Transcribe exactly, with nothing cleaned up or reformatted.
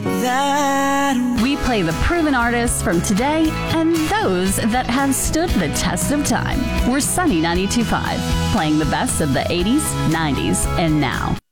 that We play the proven artists from today and those that have stood the test of time. We're Sunny ninety-two point five, playing the best of the eighties, nineties, and now.